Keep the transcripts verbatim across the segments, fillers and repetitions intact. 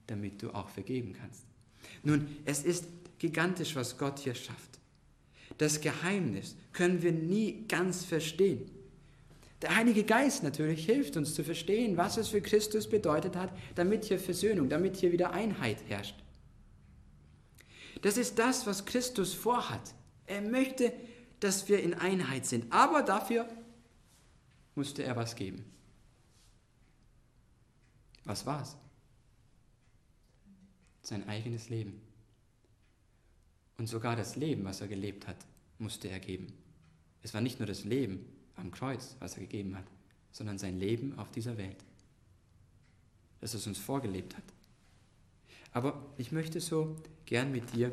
damit du auch vergeben kannst. Nun, es ist gigantisch, was Gott hier schafft. Das Geheimnis können wir nie ganz verstehen. Der Heilige Geist natürlich hilft uns zu verstehen, was es für Christus bedeutet hat, damit hier Versöhnung, damit hier wieder Einheit herrscht. Das ist das, was Christus vorhat. Er möchte, dass wir in Einheit sind, aber dafür musste er was geben. Was war's? Sein eigenes Leben. Und sogar das Leben, was er gelebt hat, musste er geben. Es war nicht nur das Leben am Kreuz, was er gegeben hat, sondern sein Leben auf dieser Welt, das es uns vorgelebt hat. Aber ich möchte so gern mit dir,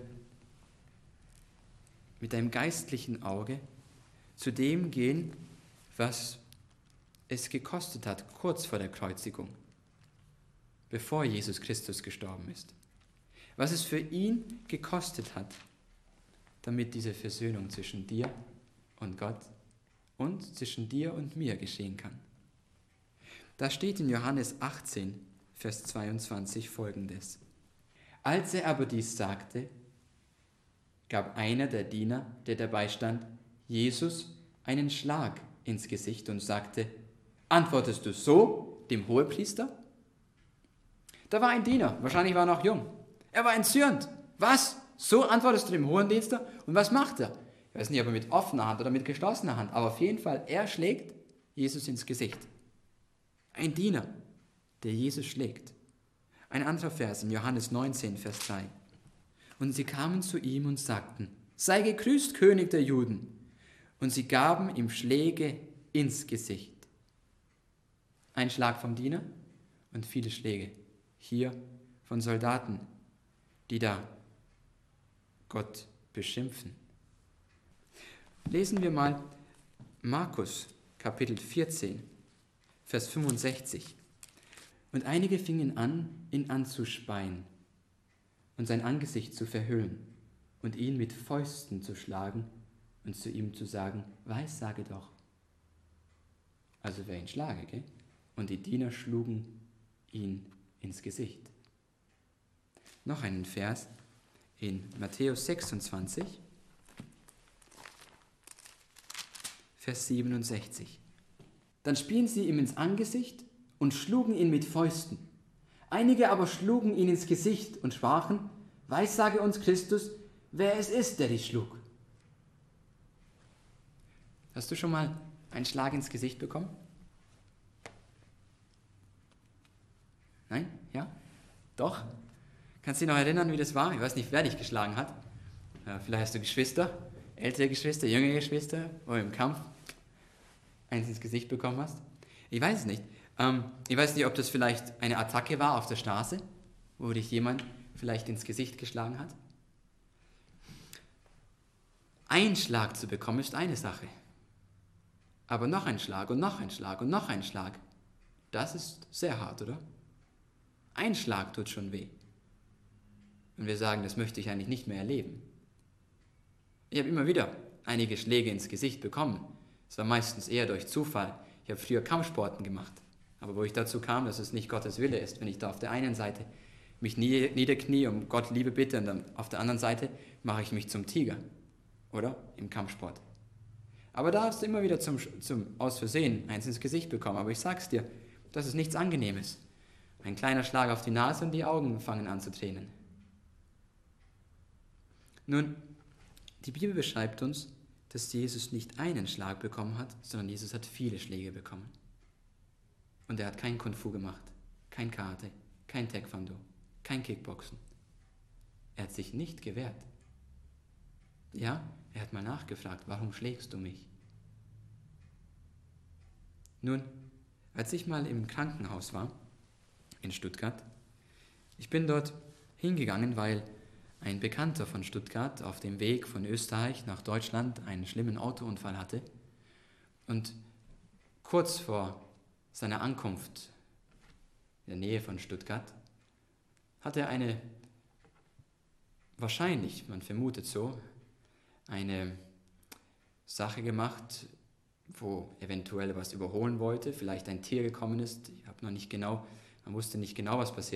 mit deinem geistlichen Auge, zu dem gehen, was es gekostet hat, kurz vor der Kreuzigung, bevor Jesus Christus gestorben ist. Was es für ihn gekostet hat, damit diese Versöhnung zwischen dir und Gott und zwischen dir und mir geschehen kann. Da steht in Johannes achtzehn, Vers zweiundzwanzig folgendes. Als er aber dies sagte, gab einer der Diener, der dabei stand, Jesus einen Schlag ins Gesicht und sagte, antwortest du so dem Hohepriester? Da war ein Diener, wahrscheinlich war er noch jung. Er war entzürnt. Was? So antwortest du dem Hohenpriester? Und was macht er? Ich weiß nicht, ob er mit offener Hand oder mit geschlossener Hand, aber auf jeden Fall, er schlägt Jesus ins Gesicht. Ein Diener, der Jesus schlägt. Ein anderer Vers in Johannes neunzehn, Vers drei. Und sie kamen zu ihm und sagten, sei gegrüßt, König der Juden. Und sie gaben ihm Schläge ins Gesicht. Ein Schlag vom Diener und viele Schläge. Hier von Soldaten, die da Gott beschimpfen. Lesen wir mal Markus, Kapitel vierzehn, Vers fünfundsechzig. Und einige fingen an, ihn anzuspeien und sein Angesicht zu verhüllen und ihn mit Fäusten zu schlagen und zu ihm zu sagen, weissage doch. Also wer ihn schlage, gell? Und die Diener schlugen ihn ins Gesicht. Noch einen Vers in Matthäus sechsundzwanzig, Vers siebenundsechzig. Dann spien sie ihm ins Angesicht und schlugen ihn mit Fäusten. Einige aber schlugen ihn ins Gesicht und sprachen, weissage uns Christus, wer es ist, der dich schlug. Hast du schon mal einen Schlag ins Gesicht bekommen? Nein? Ja? Doch? Kannst du dich noch erinnern, wie das war? Ich weiß nicht, wer dich geschlagen hat. Ja, vielleicht hast du Geschwister, ältere Geschwister, jüngere Geschwister, wo du im Kampf eins ins Gesicht bekommen hast. Ich weiß es nicht. Ähm, ich weiß nicht, ob das vielleicht eine Attacke war auf der Straße, wo dich jemand vielleicht ins Gesicht geschlagen hat. Ein Schlag zu bekommen ist eine Sache. Aber noch ein Schlag und noch ein Schlag und noch ein Schlag, das ist sehr hart, oder? Ein Schlag tut schon weh. Und wir sagen, das möchte ich eigentlich nicht mehr erleben. Ich habe immer wieder einige Schläge ins Gesicht bekommen. Es war meistens eher durch Zufall. Ich habe früher Kampfsporten gemacht. Aber wo ich dazu kam, dass es nicht Gottes Wille ist, wenn ich da auf der einen Seite mich niederknie um Gott Liebe bitte und dann auf der anderen Seite mache ich mich zum Tiger. Oder? Im Kampfsport. Aber da hast du immer wieder zum, zum aus Versehen eins ins Gesicht bekommen. Aber ich sag's dir, das ist nichts Angenehmes. Ein kleiner Schlag auf die Nase und die Augen fangen an zu tränen. Nun, die Bibel beschreibt uns, dass Jesus nicht einen Schlag bekommen hat, sondern Jesus hat viele Schläge bekommen. Und er hat kein Kung Fu gemacht, kein Karate, kein Taekwondo, kein Kickboxen. Er hat sich nicht gewehrt. Ja, er hat mal nachgefragt, warum schlägst du mich? Nun, als ich mal im Krankenhaus war, in Stuttgart, ich bin dort hingegangen, weil ein Bekannter von Stuttgart auf dem Weg von Österreich nach Deutschland einen schlimmen Autounfall hatte und kurz vor seiner Ankunft in der Nähe von Stuttgart hat er eine, wahrscheinlich, man vermutet so, eine Sache gemacht, wo eventuell was überholen wollte, vielleicht ein Tier gekommen ist, ich habe noch nicht genau, man wusste nicht genau, was passiert